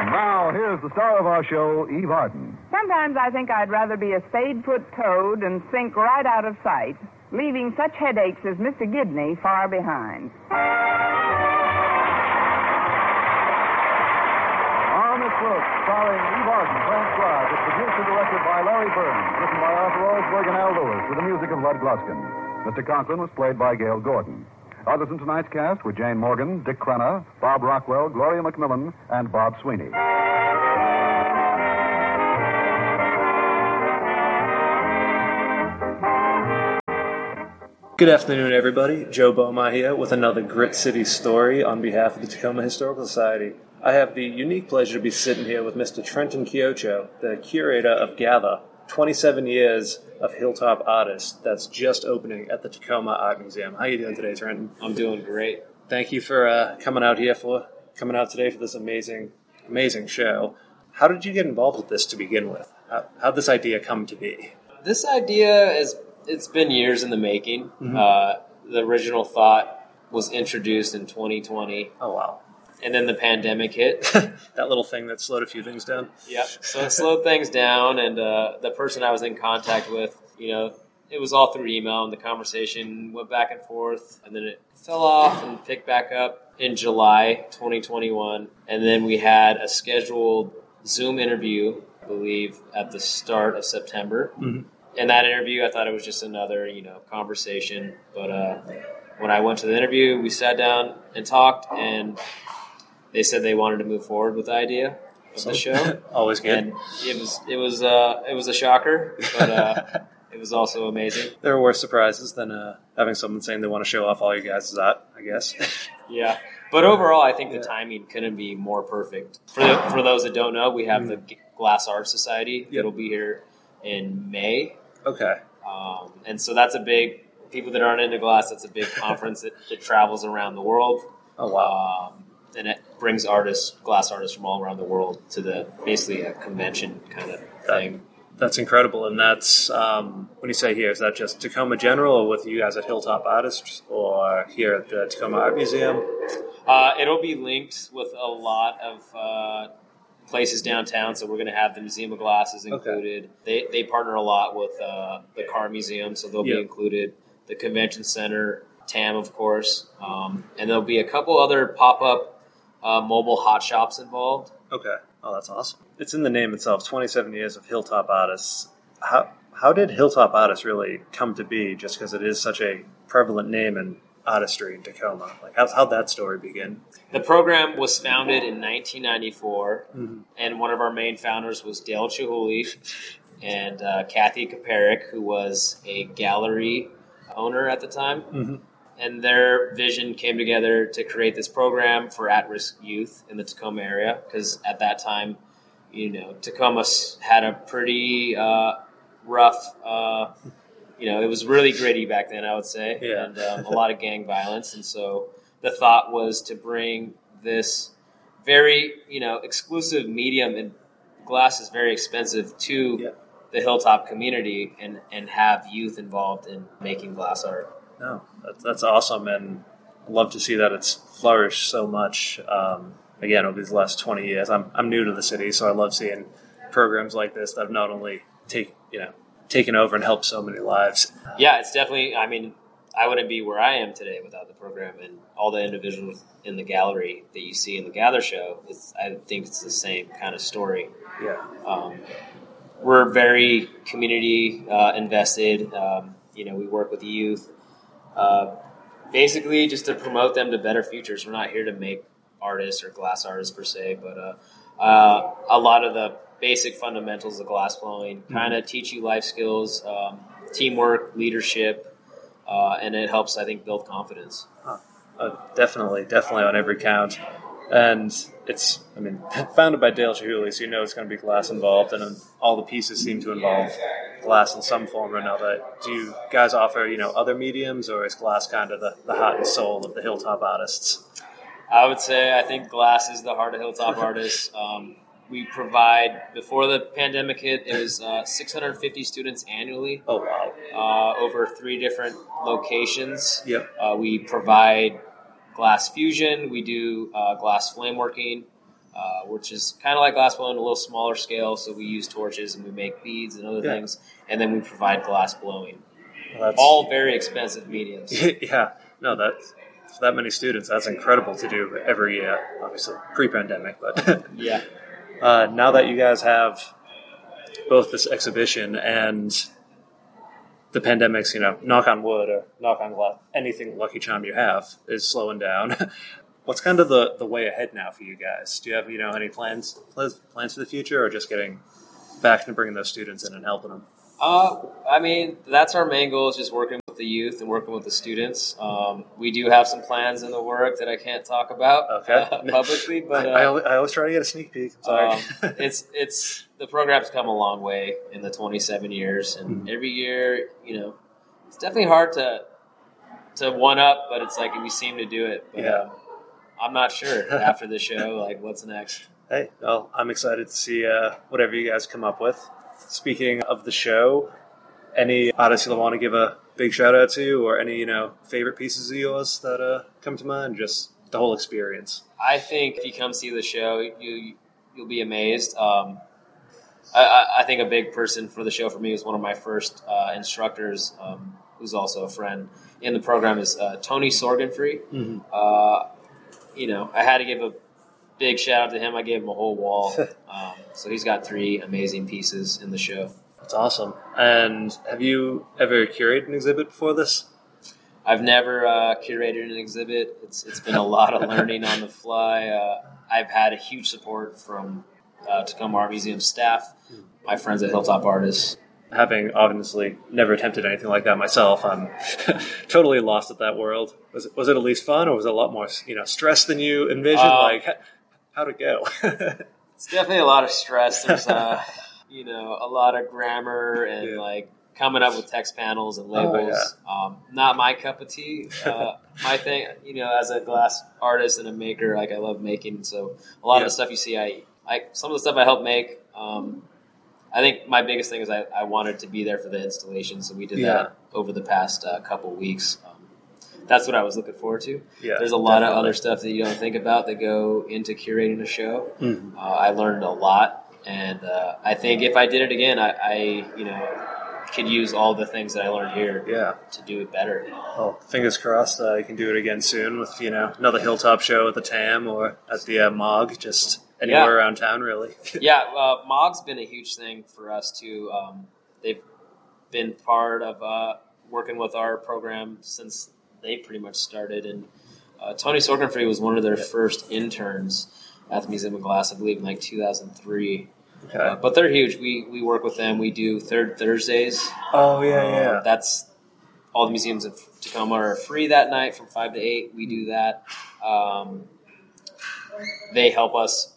Now, here's the star of our show, Eve Arden. Sometimes I think I'd rather be a spade-foot toad and sink right out of sight, leaving such headaches as Mr. Gidney far behind. On Miss Brooks, starring Eve Arden, Frank Clark, is produced and directed by Larry Burns, written by Arthur Olsberg and Al Lewis, with the music of Lud Gluskin. Mr. Conklin was played by Gail Gordon. Others in tonight's cast were Jane Morgan, Dick Crenna, Bob Rockwell, Gloria McMillan, and Bob Sweeney. Good afternoon, everybody. Joe Boma here with another Grit City story on behalf of the Tacoma Historical Society. I have the unique pleasure to be sitting here with Mr. Trenton Kiocho, the curator of Gather, 27 years of Hilltop Artists that's just opening at the Tacoma Art Museum. How are you doing today, Trenton? I'm doing great. Thank you for coming out today for this amazing show. How did you get involved with this to begin with? How'd this idea come to be? This idea it's been years in the making. Mm-hmm. The original thought was introduced in 2020. Oh, wow. And then the pandemic hit. That little thing that slowed a few things down. Yeah, so it slowed things down, and the person I was in contact with, it was all through email, and the conversation went back and forth, and then it fell off and picked back up in July 2021, and then we had a scheduled Zoom interview, I believe, at the start of September. Mm-hmm. In that interview, I thought it was just another, conversation, but when I went to the interview, we sat down and talked, and they said they wanted to move forward with the idea of the show. Always good. And it was a shocker, but it was also amazing. There are worse surprises than having someone saying they want to show off all you guys' art, I guess. Yeah, but overall, I think the timing couldn't be more perfect. For those that don't know, we have the Glass Art Society. Yep. It'll be here in May. Okay. And so that's a big, people that aren't into glass, that's a big conference that travels around the world. Oh, wow. And it brings glass artists from all around the world to basically a convention kind of thing. That's incredible. And that's, when you say here, is that just Tacoma General or with you guys at Hilltop Artists or here at the Tacoma Art Museum? It'll be linked with a lot of places downtown, so we're going to have the Museum of Glasses included. Okay. They partner a lot with the Car Museum, so they'll be included. The Convention Center, TAM, of course. And there'll be a couple other pop-up mobile hot shops involved. Okay. Oh, that's awesome. It's in the name itself, 27 years of Hilltop Artists. How did Hilltop Artists really come to be, just because it is such a prevalent name in artistry in Tacoma? Like, how'd that story begin? The program was founded in 1994, and one of our main founders was Dale Chihuly and Kathy Kaparik, who was a gallery owner at the time. Mm-hmm. And their vision came together to create this program for at-risk youth in the Tacoma area, because at that time, Tacoma had a pretty rough, it was really gritty back then, I would say, and a lot of gang violence. And so the thought was to bring this very, exclusive medium, and glass is very expensive, to the Hilltop community and have youth involved in making glass art. No, that's awesome, and I love to see that it's flourished so much. Again, over these last 20 years, I'm new to the city, so I love seeing programs like this that have not only taken over and helped so many lives. Yeah, it's definitely. I mean, I wouldn't be where I am today without the program, and all the individuals in the gallery that you see in the Gather show. I think it's the same kind of story. Yeah, we're very community invested. We work with the youth. Basically just to promote them to better futures. We're not here to make artists or glass artists per se, but a lot of the basic fundamentals of glass blowing kind of teach you life skills, teamwork, leadership, and it helps, I think, build confidence. Definitely on every count. And it's, founded by Dale Chihuly, so it's going to be glass involved, and all the pieces seem to involve glass in some form or another. Do you guys offer, other mediums, or is glass kind of the heart and soul of the Hilltop Artists? I would say I think glass is the heart of Hilltop Artists. We provide, before the pandemic hit, it was 650 students annually. Oh, wow. Over 3 different locations. Yep. We provide glass fusion. We do glass flame working. which is kind of like glass blowing, a little smaller scale. So we use torches and we make beads and other things, and then we provide glass blowing. Well, all very expensive mediums. Yeah, no, for that many students, that's incredible to do every year. Obviously, pre-pandemic, but yeah. Now that you guys have both this exhibition and the pandemic's, knock on wood or knock on glass, anything Lucky Charm you have is slowing down. What's kind of the way ahead now for you guys? Do you have, any plans for the future, or just getting back to bringing those students in and helping them? That's our main goal, is just working with the youth and working with the students. We do have some plans in the work that I can't talk about publicly, but I always try to get a sneak peek. I'm sorry. It's the program's come a long way in the 27 years, and every year, it's definitely hard to one up, but it's like we seem to do it. But, I'm not sure after the show, what's next. Hey, well, I'm excited to see whatever you guys come up with. Speaking of the show, any artists you'll want to give a big shout out to, or any favorite pieces of yours that come to mind? Just the whole experience. I think if you come see the show, you'll be amazed. I think a big person for the show for me was one of my first instructors, who's also a friend in the program, is Tony Sorgenfree. Mm-hmm. I had to give a big shout out to him. I gave him a whole wall. So he's got 3 amazing pieces in the show. That's awesome. And have you ever curated an exhibit before this? I've never curated an exhibit. It's been a lot of learning on the fly. I've had a huge support from Tacoma Art Museum staff, my friends at Hilltop Artists. Having obviously never attempted anything like that myself, I'm totally lost at that world. Was it at least fun, or was it a lot more stress than you envisioned? How'd it go? It's definitely a lot of stress. There's a lot of grammar and coming up with text panels and labels. Not my cup of tea. My thing, as a glass artist and a maker, I love making. So a lot of the stuff you see, some of the stuff I help make. I think my biggest thing is I wanted to be there for the installation, so we did that over the past couple weeks. That's what I was looking forward to. Yeah, there's a lot of other stuff that you don't think about that go into curating a show. Mm-hmm. I learned a lot, and I think if I did it again, I could use all the things that I learned here to do it better. Well, fingers crossed you can do it again soon with another Hilltop show at the TAM or at the MOG, just anywhere around town, really. MOG's been a huge thing for us too. They've been part of working with our program since they pretty much started, and Tony Sorgenfree was one of their first interns at the Museum of Glass, I believe, in 2003. Okay. But they're huge. We work with them. We do Third Thursdays. Oh, yeah. That's all the museums of Tacoma are free that night from 5 to 8. We do that. They help us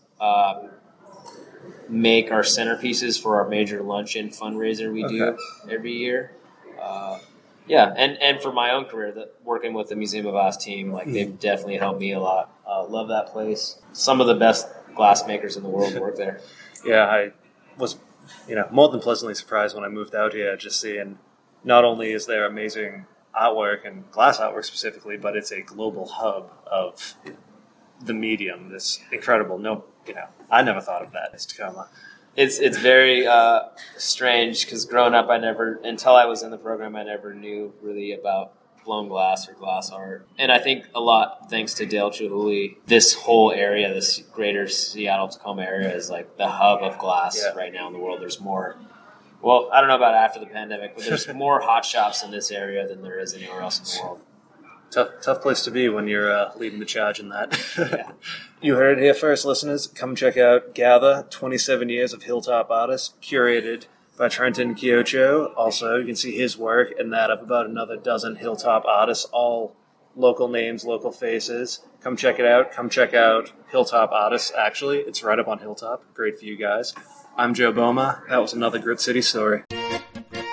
make our centerpieces for our major luncheon fundraiser we do every year. And for my own career, working with the Museum of Glass team, they've definitely helped me a lot. Love that place. Some of the best glass makers in the world work there. Yeah, I was, more than pleasantly surprised when I moved out here, just seeing not only is there amazing artwork and glass artwork specifically, but it's a global hub of the medium. This incredible. I never thought of that as Tacoma. It's very strange because growing up, until I was in the program, I never knew really about blown glass or glass art. And I think a lot thanks to Dale Chihuly, this whole area, this greater Seattle-Tacoma area is the hub of glass right now in the world. There's more, well, I don't know about after the pandemic, but there's more hot shops in this area than there is anywhere else in the world. Tough place to be when you're leading the charge in that. You heard it here first, listeners. Come check out Gather, 27 Years of Hilltop Artists, curated by Trenton Kiocho. Also, you can see his work and that of about another dozen Hilltop artists, all local names, local faces. Come check it out. Come check out Hilltop Artists, actually. It's right up on Hilltop. Great for you guys. I'm Joe Boma. That was another Grit City story.